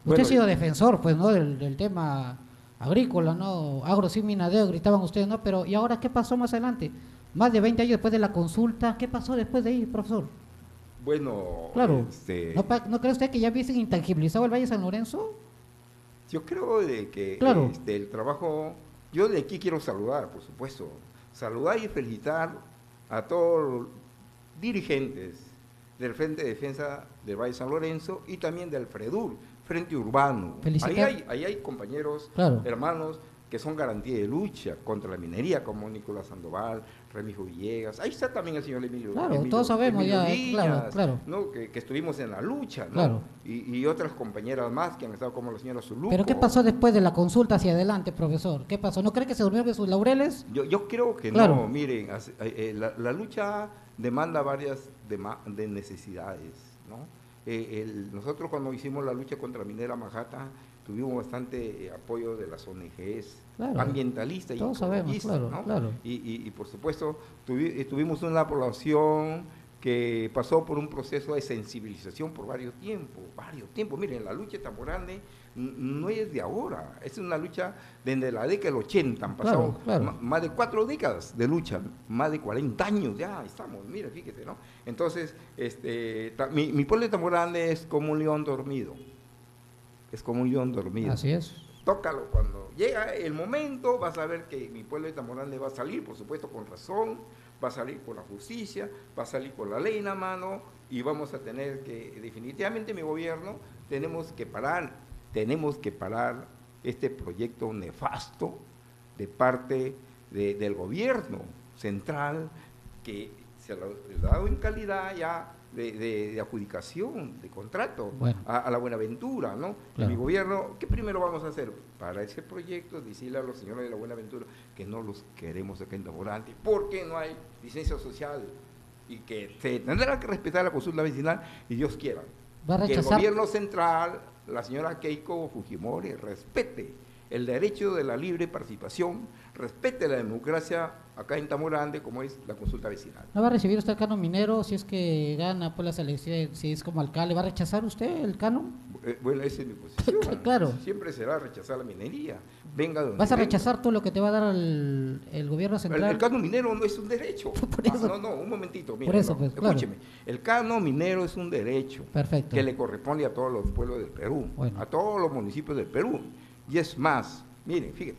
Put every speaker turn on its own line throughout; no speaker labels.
Usted ha
Bueno,
sido defensor, pues, ¿no? Del tema agrícola, ¿no? Agro sin minadero, gritaban ustedes, ¿no? Pero, ¿y ahora qué pasó más adelante? Más de 20 años después de la consulta, ¿qué pasó después de ahí, profesor?
bueno,
Claro. ¿No cree usted que ya hubiesen intangibilizado el Valle de San Lorenzo?
yo creo de que
Claro.
el trabajo, yo de aquí quiero saludar, por supuesto, saludar y felicitar a todos los dirigentes del Frente de Defensa del Valle de San Lorenzo y también del FREDUR, Frente Urbano.
Felicitar.
Ahí hay compañeros,
Claro.
hermanos, que son garantía de lucha contra la minería, como Nicolás Sandoval, Remijo Villegas. Ahí está también el señor
Claro, todos sabemos
Emilio
ya, claro,
Viñas,
claro,
¿no? Que estuvimos en la lucha, ¿no?
claro.
Y otras compañeras más que han estado, como la señora
Pero ¿qué
Zuluco.
pasó después de la consulta hacia adelante, profesor? ¿Qué pasó? ¿No cree que se durmieron de sus laureles?
Yo creo que
Claro.
no, miren, la lucha demanda varias de necesidades, ¿no? Nosotros cuando hicimos la lucha contra Minera Majata tuvimos bastante apoyo de las ONGs,
Claro.
ambientalistas y
Todos sabemos,
ecologistas,
claro,
¿no?
claro.
Y por supuesto tuvimos una población que pasó por un proceso de sensibilización por varios tiempos. Miren, la lucha tan grande no es de ahora, es una lucha desde la década del 80, han pasado
Claro.
más de 4 décadas de lucha, más de 40 años ya estamos, mira, fíjate, ¿no? Entonces, mi pueblo de Tamborande es como un león dormido,
Así es.
Tócalo cuando llega el momento, vas a ver que mi pueblo de Tamborande va a salir, por supuesto, con razón, va a salir con la justicia, va a salir con la ley en la mano y vamos a tener que, definitivamente mi gobierno, tenemos que parar este proyecto nefasto de parte del gobierno central que se lo ha dado en calidad ya de adjudicación, de contrato
Bueno.
a la Buenaventura, ¿no?
Claro.
Mi gobierno, ¿qué primero vamos a hacer? Para ese proyecto, decirle a los señores de la Buenaventura que no los queremos acá en Tamborante, porque no hay licencia social y que se tendrá que respetar la consulta vecinal y Dios quiera.
¿Va a
Que el
rechazar?
gobierno central, la señora Keiko Fujimori, respete el derecho de la libre participación, respete la democracia acá en Tamborande, como es la consulta vecinal.
¿No va a recibir usted el canon minero si es que gana pues las elecciones, si es como alcalde? ¿Va a rechazar usted el canon?
Bueno, esa es mi posición.
Claro.
Siempre será rechazar la minería. Venga donde
¿Vas a
venga.
rechazar todo lo que te va a dar el gobierno central?
El canon minero no es un derecho.
Por eso.
No, un momentito. Mira,
Por eso,
no,
pues, claro.
escúcheme. El canon minero es un derecho
Perfecto.
que le corresponde a todos los pueblos del Perú,
Bueno.
a todos los municipios del Perú. Y es más, miren, fíjate.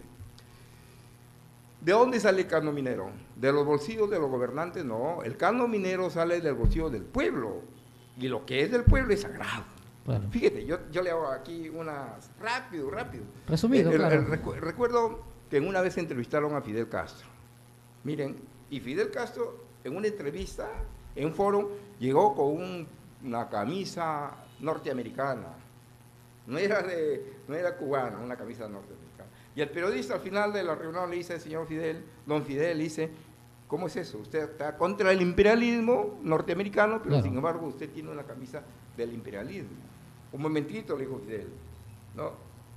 ¿De dónde sale el canon minero? ¿De los bolsillos de los gobernantes? No, el canon minero sale del bolsillo del pueblo. Y lo que es del pueblo es sagrado.
Claro.
Fíjate, yo le hago aquí unas rápido.
Resumido, claro.
Recuerdo que una vez entrevistaron a Fidel Castro. Miren, y Fidel Castro en una entrevista, en un foro, llegó con una camisa norteamericana. No era cubana, una camisa norteamericana. Y el periodista al final de la reunión le dice al señor Fidel, don Fidel, le dice, ¿cómo es eso? Usted está contra el imperialismo norteamericano, pero
Claro.
sin embargo usted tiene una camisa del imperialismo. Un momentito, le dijo Fidel, no,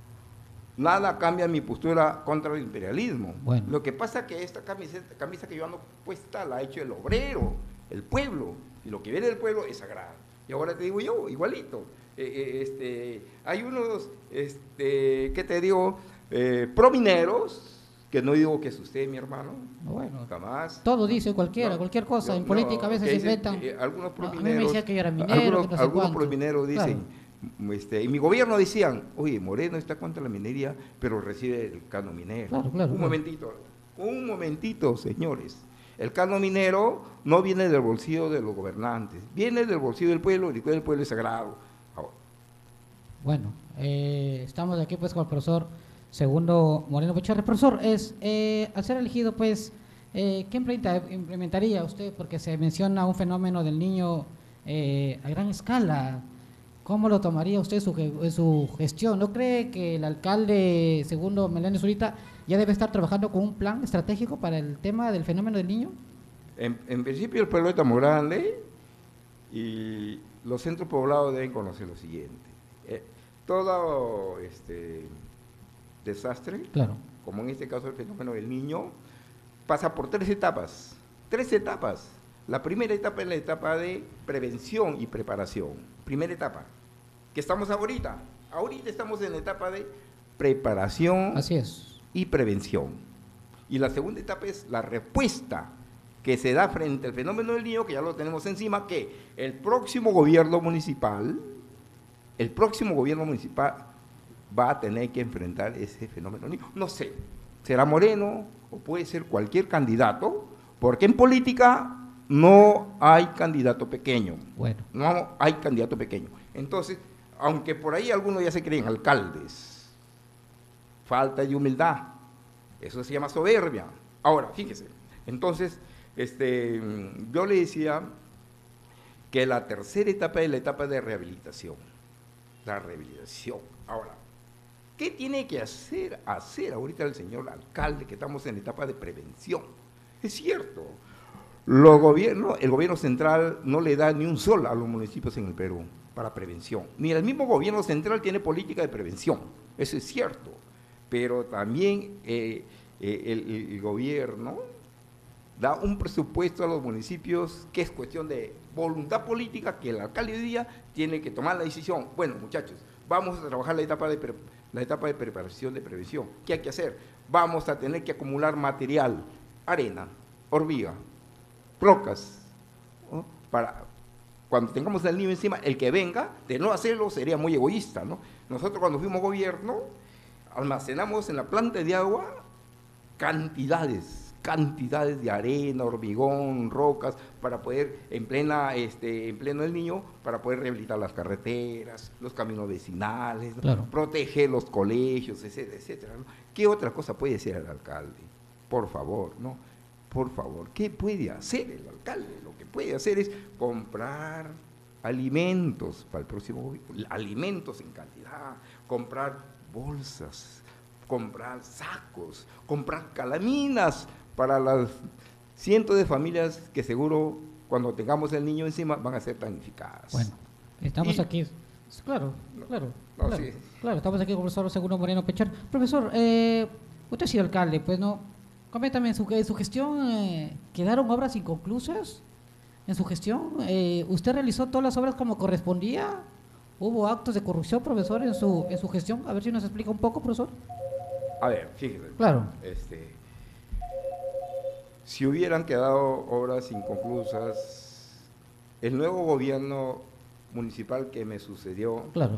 nada cambia mi postura contra el imperialismo.
Bueno.
Lo que pasa es que esta camisa que yo ando puesta la ha hecho el obrero, el pueblo, y lo que viene del pueblo es sagrado. Y ahora te digo yo, igualito. Hay unos, ¿qué te digo? Promineros, que no digo que es usted, mi hermano,
Bueno,
jamás.
todo dice cualquier cosa. En política a veces
que
se
dicen,
inventan.
algunos
No, a mí me
promineros,
decía que yo era minero, que no sé
algunos
cuánto.
promineros dicen, y mi gobierno decían, oye, Moreno está contra la minería, pero recibe el canon minero.
Claro.
Un momentito, señores. El canon minero no viene del bolsillo de los gobernantes, viene del bolsillo del pueblo, y el pueblo es sagrado. Ahora,
Bueno, estamos aquí pues con el profesor Segundo Moreno Picharre. Profesor, al ser elegido pues, ¿qué implementaría usted? Porque se menciona un fenómeno del niño a gran escala. ¿Cómo lo tomaría usted en su gestión? ¿No cree que el alcalde Segundo Meléndez Zurita ya debe estar trabajando con un plan estratégico para el tema del fenómeno del niño?
en principio el pueblo de Tamborande y los centros poblados deben conocer lo siguiente. Todo desastre,
Claro.
como en este caso el fenómeno del niño, pasa por 3 etapas. 3 etapas. La primera etapa es la etapa de prevención y preparación. Primera etapa, que estamos ahorita. Ahorita estamos en la etapa de preparación
Así es.
y prevención. Y la segunda etapa es la respuesta que se da frente al fenómeno del niño, que ya lo tenemos encima, que el próximo gobierno municipal va a tener que enfrentar ese fenómeno del niño. No sé, será Moreno o puede ser cualquier candidato, porque en política no hay candidato pequeño.
Bueno.
No hay candidato pequeño. Entonces, aunque por ahí algunos ya se creen alcaldes, falta de humildad, eso se llama soberbia. Ahora, fíjese, entonces, yo le decía que la tercera etapa es la etapa de rehabilitación. La rehabilitación. Ahora, ¿qué tiene que hacer ahorita el señor alcalde, que estamos en la etapa de prevención? Es cierto, el gobierno central no le da ni un sol a los municipios en el Perú para prevención. Ni el mismo gobierno central tiene política de prevención, eso es cierto. Pero también el gobierno da un presupuesto a los municipios que es cuestión de voluntad política, que el alcalde hoy día tiene que tomar la decisión. Bueno, muchachos, vamos a trabajar la etapa de preparación de prevención. ¿Qué hay que hacer? Vamos a tener que acumular material, arena, hormiga, rocas, ¿no? Para cuando tengamos el niño encima, el que venga, de no hacerlo sería muy egoísta, ¿no? Nosotros cuando fuimos gobierno, almacenamos en la planta de agua cantidades de arena, hormigón, rocas, para poder, en pleno El Niño, para poder rehabilitar las carreteras, los caminos vecinales, ¿no?
Claro.
Proteger los colegios, etcétera, etcétera, ¿no? ¿Qué otra cosa puede hacer el alcalde? Por favor, ¿no? Por favor, ¿qué puede hacer el alcalde? Lo que puede hacer es comprar alimentos para el próximo gobierno, alimentos en cantidad, comprar bolsas, comprar sacos, comprar calaminas para las cientos de familias que seguro cuando tengamos el niño encima van a ser planificadas.
Bueno, estamos aquí. Claro,
sí.
Claro, estamos aquí con el profesor Segundo Moreno Pechar. Profesor, usted ha sido alcalde, pues no. Coméntame, en su gestión quedaron obras inconclusas. En su gestión, ¿usted realizó todas las obras como correspondía? ¿Hubo actos de corrupción, profesor, en su gestión? A ver si nos explica un poco, profesor.
A ver, fíjese.
Claro.
Si hubieran quedado obras inconclusas, el nuevo gobierno municipal que me sucedió,
claro,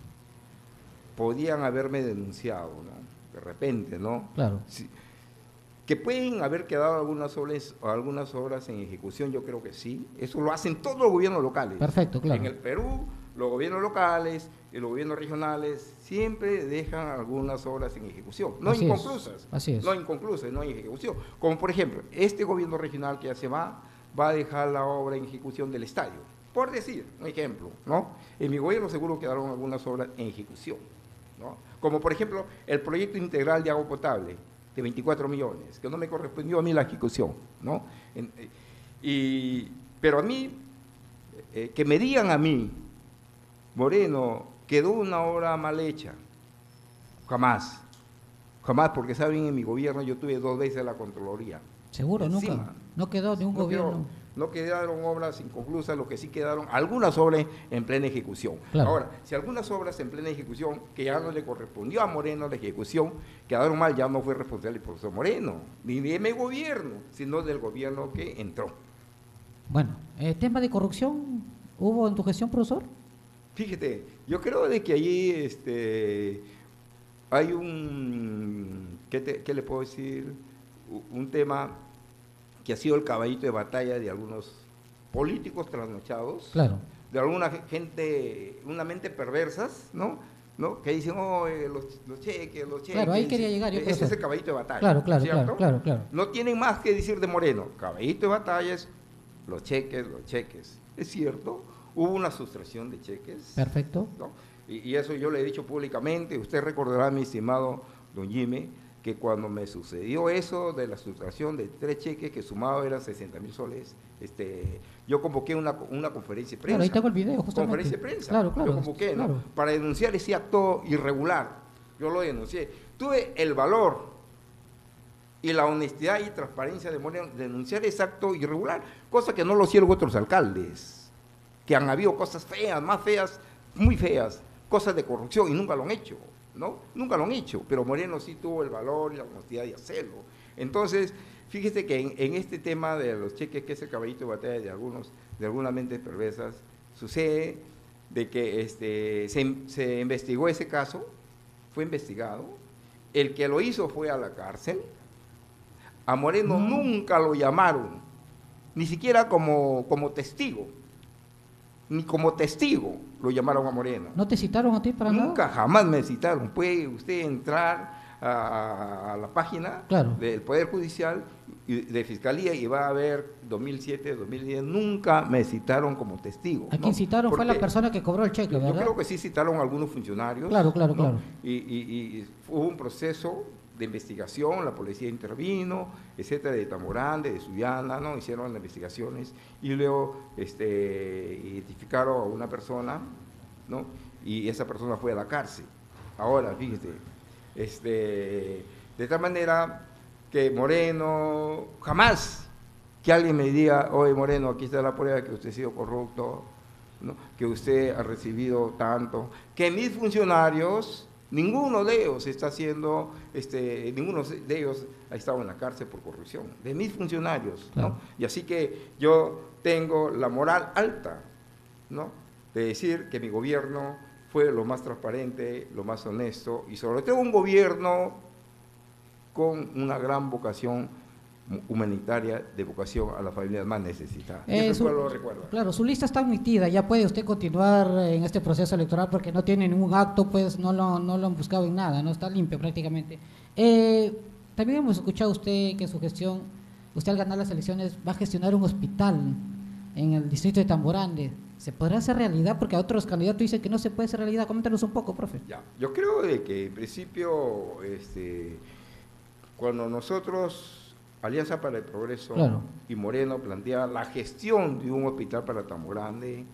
podían haberme denunciado, ¿no? De repente, ¿no?
Claro.
Sí, que pueden haber quedado algunas obras en ejecución, yo creo que sí. Eso lo hacen todos los gobiernos locales.
Perfecto, claro.
En el Perú, los gobiernos locales y los gobiernos regionales siempre dejan algunas obras en ejecución, no inconclusas.
Así es.
No inconclusas, no en ejecución. Como por ejemplo, este gobierno regional que ya se va a dejar la obra en ejecución del estadio. Por decir un ejemplo, ¿no? En mi gobierno seguro quedaron algunas obras en ejecución, ¿no? Como por ejemplo, el proyecto integral de agua potable de 24 millones, que no me correspondió a mí la ejecución, ¿no? Pero a mí, que me digan a mí, Moreno, quedó una obra mal hecha, jamás, porque saben, en mi gobierno yo tuve 2 veces la Contraloría.
Seguro,
encima.
nunca, no quedó ningún gobierno.
No quedaron obras inconclusas, lo que sí quedaron, algunas obras en plena ejecución.
Claro.
Ahora, si algunas obras en plena ejecución, que ya no le correspondió a Moreno la ejecución, quedaron mal, ya no fue responsable el profesor Moreno, ni de mi gobierno, sino del gobierno que entró.
Bueno, ¿tema de corrupción hubo en tu gestión, profesor?
Fíjate, yo creo de que allí hay un, ¿qué le puedo decir? Un tema que ha sido el caballito de batalla de algunos políticos trasnochados,
claro,
de alguna gente, una mente perversas, ¿no? Que dicen, oh, los cheques.
Claro, ahí quería llegar yo.
Ese es el caballito de batalla.
Claro.
No tienen más que decir de Moreno. Caballito de batalla es los cheques. Es cierto, hubo una sustracción de cheques.
Perfecto.
¿No? Y eso yo le he dicho públicamente. Usted recordará, mi estimado don Jimmy, que cuando me sucedió eso de la sustracción de 3 cheques que sumado eran 60,000 soles, yo convoqué una conferencia de prensa.
Claro, ahí tengo el video, justamente.
Conferencia de prensa.
Claro.
Yo convoqué,
claro,
¿no? Para denunciar ese acto irregular. Yo lo denuncié. Tuve el valor y la honestidad y transparencia de Moreno de denunciar ese acto irregular, cosa que no lo hicieron otros alcaldes, que han habido cosas feas, más feas, muy feas, cosas de corrupción y nunca lo han hecho, ¿no? Nunca lo han hecho, pero Moreno sí tuvo el valor y la honestidad de hacerlo. Entonces, fíjese que en este tema de los cheques, que es el caballito de batalla de algunas mentes perversas, sucede de que se investigó ese caso, fue investigado, el que lo hizo fue a la cárcel, a Moreno nunca lo llamaron, ni siquiera como testigo, ni como testigo lo llamaron a Moreno.
¿No te citaron a ti para nada?
Nunca, jamás me citaron. Puede usted entrar a la página del Poder Judicial y de Fiscalía y va a ver 2007, 2010, nunca me citaron como testigo.
¿A quién citaron? Fue la persona que cobró el cheque, ¿verdad?
Yo creo que sí citaron a algunos funcionarios.
Claro.
Y hubo un proceso de investigación, la policía intervino, etcétera, de Tamborán, de Sullana, ¿no? Hicieron las investigaciones y luego identificaron a una persona, ¿no? Y esa persona fue a la cárcel. Ahora, fíjate, de tal manera que Moreno, jamás que alguien me diga, oye Moreno, aquí está la prueba de que usted ha sido corrupto, ¿no? Que usted ha recibido tanto, que mis funcionarios, ninguno de ellos está haciendo, ninguno de ellos ha estado en la cárcel por corrupción, de mis funcionarios, ¿no?
Claro.
Y así que yo tengo la moral alta, ¿no? De decir que mi gobierno fue lo más transparente, lo más honesto, y sobre todo un gobierno con una gran vocación humanitaria, de vocación a las familias más necesitadas. Eso lo recuerdo.
Claro, su lista está admitida, ya puede usted continuar en este proceso electoral porque no tiene ningún acto, pues no lo han buscado en nada, no está limpio prácticamente. También hemos escuchado usted que en su gestión, usted al ganar las elecciones va a gestionar un hospital en el distrito de Tamborande. ¿Se podrá hacer realidad? Porque a otros candidatos dicen que no se puede hacer realidad. Coméntanos un poco, profe.
Ya, yo creo de que en principio, cuando nosotros, Alianza para el Progreso y Moreno, plantea la gestión de un hospital para Tamborande,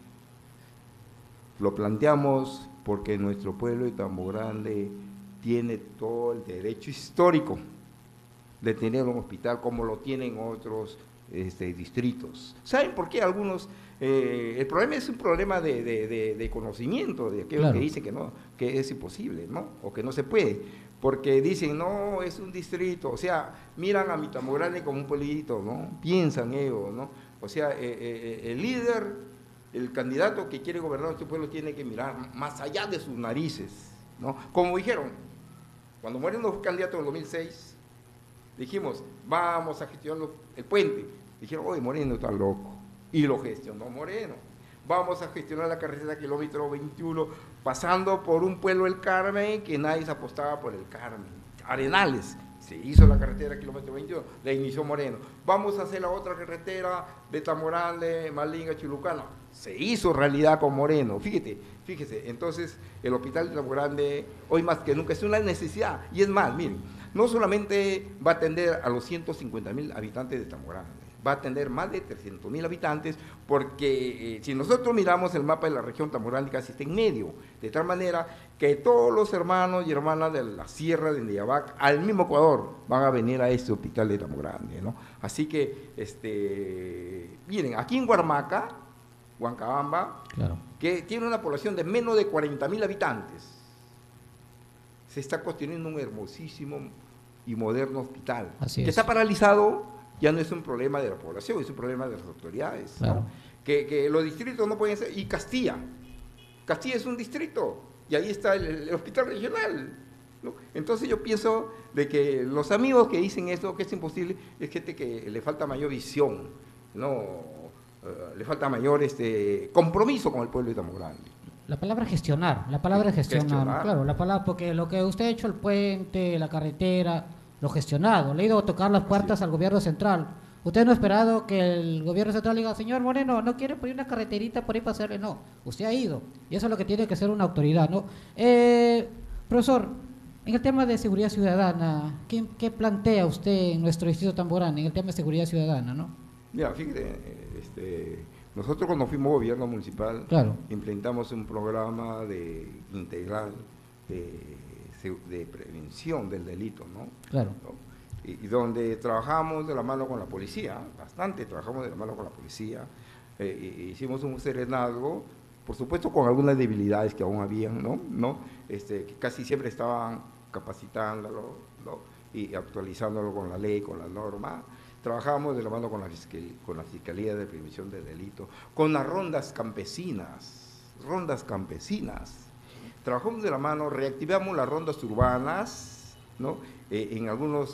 lo planteamos porque nuestro pueblo de Tamborande tiene todo el derecho histórico de tener un hospital como lo tienen otros distritos. ¿Saben por qué algunos? El problema es un problema de conocimiento, de aquellos que dicen que no, que es imposible, ¿no? O que no se puede, porque dicen, no, es un distrito, o sea, miran a mi Tamborande como un pueblito, ¿no? Piensan ellos, ¿no? O sea, el líder, el candidato que quiere gobernar este pueblo tiene que mirar más allá de sus narices, ¿no? Como dijeron, cuando Moreno fue candidato en 2006, dijimos, vamos a gestionar el puente. Dijeron, oye, Moreno está loco. Y lo gestionó Moreno. Vamos a gestionar la carretera kilómetro 21, pasando por un pueblo del Carmen, que nadie se apostaba por el Carmen. Arenales, se hizo la carretera kilómetro 21, la inició Moreno. Vamos a hacer la otra carretera de Tamborande, Malinga, Chulucana. Se hizo realidad con Moreno. Fíjese, entonces el hospital de Tamborande, hoy más que nunca, es una necesidad. Y es más, miren, no solamente va a atender a los 150.000 habitantes de Tamborande, va a atender más de 300.000 habitantes, porque si nosotros miramos el mapa de la región Tamborande, casi está en medio, de tal manera que todos los hermanos y hermanas de la sierra de Neyabac, al mismo Ecuador, van a venir a este hospital de Tamborande, ¿no? Así que, miren, aquí en Huancabamba, que tiene una población de menos de 40.000 habitantes, se está construyendo un hermosísimo y moderno hospital, que está paralizado. Ya no es un problema de la población, es un problema de las autoridades, ¿no? Que los distritos no pueden ser, y Castilla es un distrito, y ahí está el hospital regional, ¿no? Entonces yo pienso de que los amigos que dicen esto, que es imposible, es gente que le falta mayor visión, ¿no? Le falta mayor compromiso con el pueblo de Tamborande.
La palabra gestionar, claro, la palabra, porque lo que usted ha hecho, el puente, la carretera, lo gestionado, le ha ido a tocar las puertas al gobierno central. Usted no ha esperado que el gobierno central diga, señor Moreno, ¿no quiere poner una carreterita por ahí para hacerle? No, usted ha ido, y eso es lo que tiene que ser una autoridad, ¿no? Profesor, en el tema de seguridad ciudadana, ¿qué plantea usted en nuestro distrito Tamborande en el tema de seguridad ciudadana, no?
Mira, fíjate, nosotros cuando fuimos gobierno municipal, implementamos un programa integral de prevención del delito, ¿no? Y donde trabajamos de la mano con la policía, bastante trabajamos de la mano con la policía, hicimos un serenazgo por supuesto con algunas debilidades que aún habían, ¿no? Que casi siempre estaban capacitándolo, ¿no? Y actualizándolo con la ley, con la norma. Trabajábamos de la mano con la Fiscalía de Prevención de Delitos, con las rondas campesinas, trabajamos de la mano, reactivamos las rondas urbanas, ¿no? En algunos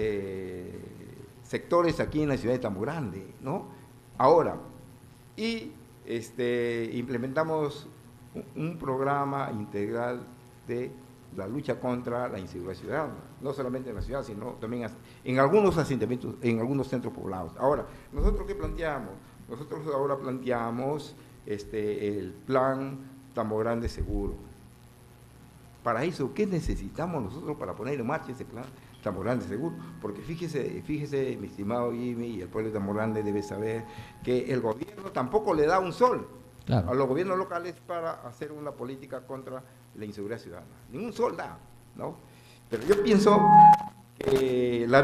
sectores aquí en la ciudad de Tambo Grande, ¿no? Ahora, y implementamos un programa integral de la lucha contra la inseguridad ciudadana, no solamente en la ciudad, sino también en algunos asentamientos, en algunos centros poblados. Ahora, ¿nosotros qué planteamos? Nosotros ahora planteamos el plan Tambo Grande Seguro. Para eso, ¿qué necesitamos nosotros para poner en marcha ese plan Tambo Grande Seguro? Porque fíjese, mi estimado Jimmy, y el pueblo de Tambo Grande debe saber que el gobierno tampoco le da un sol a los gobiernos locales para hacer una política contra la inseguridad ciudadana. Ningún sol da, ¿no? Pero yo pienso que la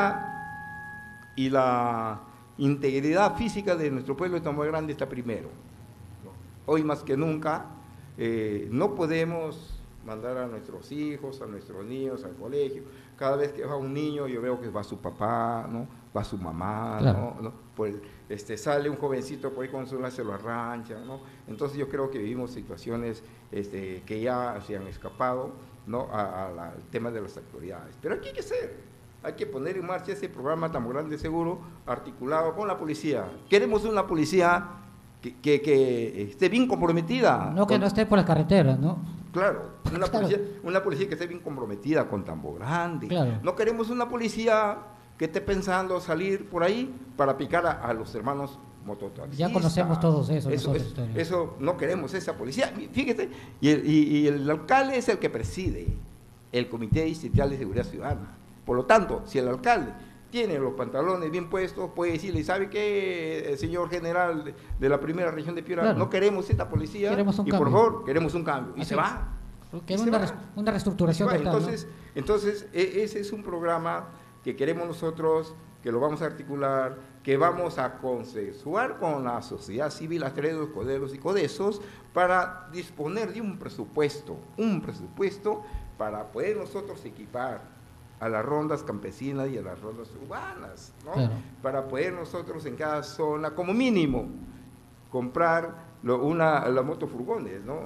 vida y la integridad física de nuestro pueblo de Tambo Grande está primero, ¿no? Hoy más que nunca no podemos mandar a nuestros hijos, a nuestros niños al colegio. Cada vez que va un niño yo veo que va su papá, ¿no? Va su mamá, claro. ¿no? Pues, sale un jovencito por ahí con su se lo arranchan, ¿no? Entonces yo creo que vivimos situaciones que ya se han escapado, ¿no? al tema de las autoridades. Pero aquí hay que hacer, hay que poner en marcha ese programa Tambo Grande Seguro articulado con la policía. Queremos una policía que esté bien comprometida.
No que no esté por las carreteras, ¿no?
Claro, una policía que esté bien comprometida con Tambo Grande.
Claro.
No queremos una policía que esté pensando salir por ahí para picar a los hermanos mototaxistas.
Ya conocemos todos eso.
Eso no queremos, esa policía. Fíjate, y el alcalde es el que preside el Comité Distrital de Seguridad Ciudadana. Por lo tanto, si el alcalde tiene los pantalones bien puestos, puede decirle, ¿sabe qué, señor general de la primera región de Piura? Claro. No queremos esta policía,
queremos un
y
cambio.
Por favor, queremos un cambio. Y
así
se va.
Porque es una reestructuración total,
entonces, ese es un programa que queremos nosotros, que lo vamos a articular, que vamos a consensuar con la sociedad civil, Atredos, Coderos y Codesos, para disponer de un presupuesto para poder nosotros equipar a las rondas campesinas y a las rondas urbanas, ¿no? Claro. Para poder nosotros en cada zona, como mínimo, comprar las motofurgones, ¿no?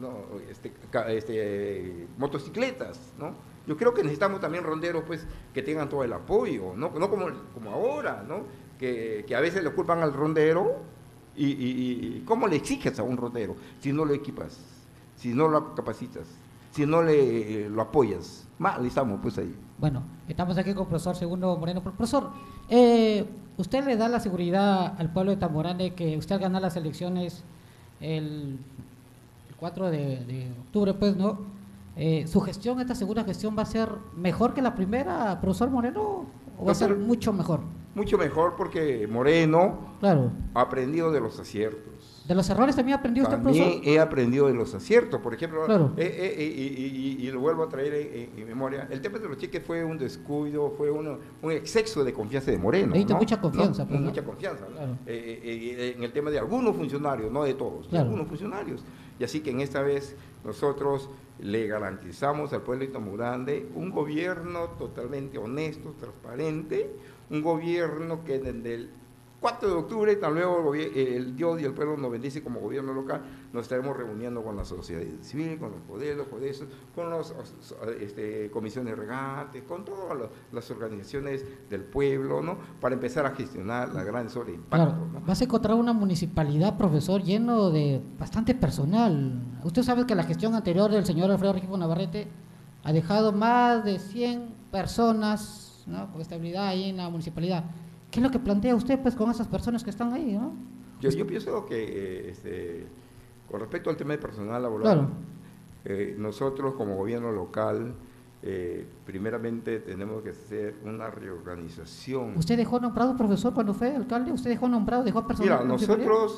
Motocicletas, ¿no? Yo creo que necesitamos también ronderos, pues, que tengan todo el apoyo, no como ahora, ¿no? Que a veces le culpan al rondero y ¿cómo le exiges a un rondero si no lo equipas, si no lo capacitas, si no lo apoyas? Mal estamos, pues, ahí.
Bueno, estamos aquí con el profesor Segundo Moreno. Profesor, usted le da la seguridad al pueblo de Tambo Grande que usted al ganar las elecciones el 4 de octubre, pues, ¿no? ¿Su gestión, esta segunda gestión, va a ser mejor que la primera, profesor Moreno, o va a ser mucho mejor?
Mucho mejor, porque Moreno
claro.
ha aprendido de los aciertos.
¿De los errores también aprendió usted, profesor?
También he aprendido de los aciertos, por ejemplo,
claro.
Y lo vuelvo a traer en memoria. El tema de los cheques fue un descuido, fue un exceso de confianza de Moreno.
¿no? Mucha confianza.
¿no? Mucha confianza. Claro. En el tema de algunos funcionarios, no de todos, claro. De algunos funcionarios. Y así que en esta vez nosotros le garantizamos al pueblo de Tambo Grande un gobierno totalmente honesto, transparente, un gobierno que desde el 4 de octubre, tan luego el Dios y el pueblo nos bendice como gobierno local, nos estaremos reuniendo con la sociedad civil, con los poderes, con las comisiones regantes, con todas las organizaciones del pueblo, ¿no? Para empezar a gestionar las grandes obras de impacto.
Claro,
¿no?
Vas a encontrar una municipalidad, profesor, lleno de bastante personal. Usted sabe que la gestión anterior del señor Alfredo Rengifo Navarrete ha dejado más de 100 personas, ¿no? Con estabilidad ahí en la municipalidad. ¿Qué es lo que plantea usted, pues, con esas personas que están ahí, no?
Yo pienso que con respecto al tema de personal laboral, claro. Nosotros como gobierno local, primeramente tenemos que hacer una reorganización.
¿Usted dejó nombrado, profesor, cuando fue alcalde? ¿Usted dejó nombrado, dejó personal?
Mira, nosotros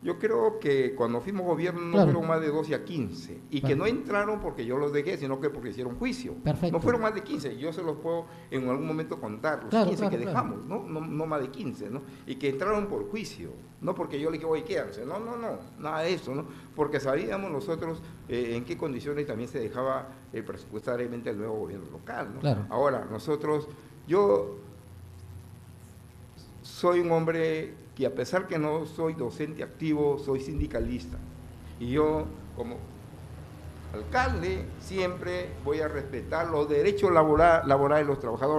Yo creo que cuando fuimos gobierno no
Claro.
fueron más de 12 a 15 y que
Claro.
no entraron porque yo los dejé, sino que porque hicieron juicio.
Perfecto.
No fueron más de 15, yo se los puedo en algún momento contar, los
Claro,
15
claro,
que
claro.
dejamos, no más de 15, ¿no? Y que entraron por juicio, no porque yo le dije, oye, quédense, no, nada de eso, ¿no? Porque sabíamos nosotros en qué condiciones también se dejaba presupuestariamente el nuevo gobierno local, ¿no?
Claro.
Ahora, yo soy un hombre que a pesar que no soy docente activo, soy sindicalista. Y yo, como alcalde, siempre voy a respetar los derechos laborales de los trabajadores.